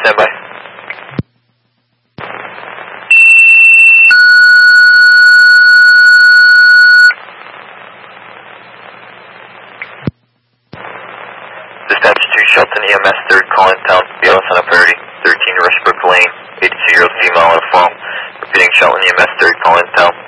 stand by. Dispatch 2 Shelton EMS 3rd calling town, BLS on a priority, 13 Rushbrook Lane, 820 female on a phone. Repeating Shelton EMS 3rd calling town.